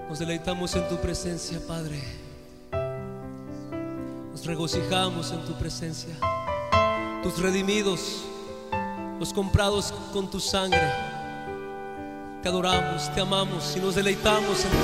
Nos deleitamos en tu presencia, Padre. Nos regocijamos en tu presencia. Tus redimidos, los comprados con tu sangre. Te adoramos, te amamos y nos deleitamos en tu